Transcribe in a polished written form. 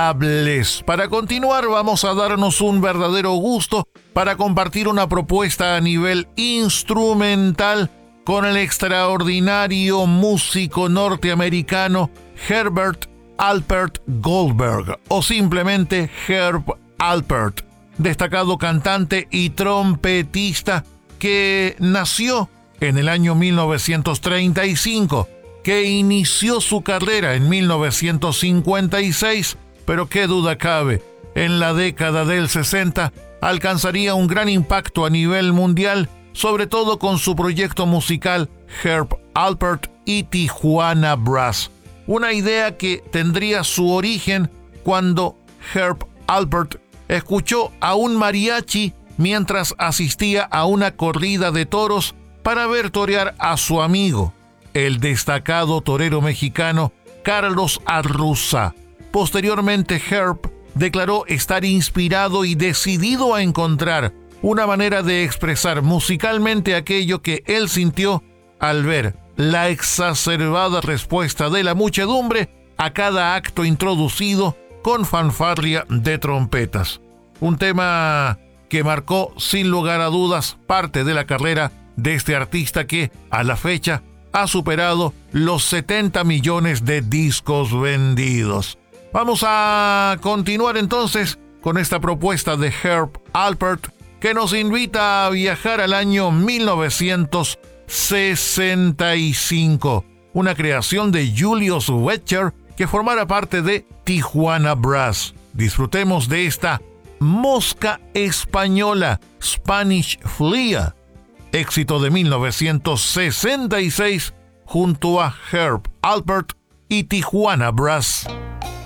Para continuar, vamos a darnos un verdadero gusto para compartir una propuesta a nivel instrumental con el extraordinario músico norteamericano Herbert Alpert Goldberg, o simplemente Herb Alpert, destacado cantante y trompetista que nació en el año 1935, que inició su carrera en 1956, pero qué duda cabe, en la década del 60 alcanzaría un gran impacto a nivel mundial, sobre todo con su proyecto musical Herb Alpert y Tijuana Brass. Una idea que tendría su origen cuando Herb Alpert escuchó a un mariachi mientras asistía a una corrida de toros para ver torear a su amigo, el destacado torero mexicano Carlos Arruza. Posteriormente, Herb declaró estar inspirado y decidido a encontrar una manera de expresar musicalmente aquello que él sintió al ver la exacerbada respuesta de la muchedumbre a cada acto introducido con fanfarria de trompetas. Un tema que marcó sin lugar a dudas parte de la carrera de este artista que, a la fecha, ha superado los 70 millones de discos vendidos. Vamos a continuar entonces con esta propuesta de Herb Alpert que nos invita a viajar al año 1965, una creación de Julius Wetscher que formara parte de Tijuana Brass. Disfrutemos de esta mosca española, Spanish Flea, éxito de 1966 junto a Herb Alpert y Tijuana Brass.